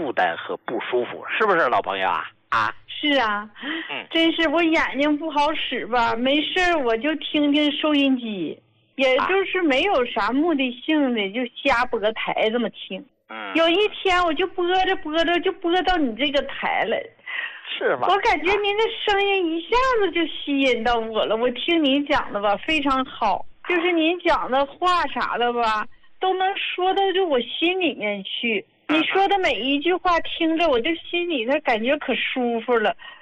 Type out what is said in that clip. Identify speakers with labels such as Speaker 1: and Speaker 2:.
Speaker 1: 负担和不舒服，是不是老朋友啊？啊，
Speaker 2: 是啊，真是我眼睛不好使吧，没事我就听听收音机，也就是没有啥目的性的，就瞎播台这么听。有一天我就播着就播到你这个台了，
Speaker 1: 是吧？
Speaker 2: 我感觉您的声音一下子就吸引到我了。我听您讲的吧非常好，就是您讲的话啥的吧，都能说到就我心里面去。你说的每一句话听着我这心里头感觉可舒服了，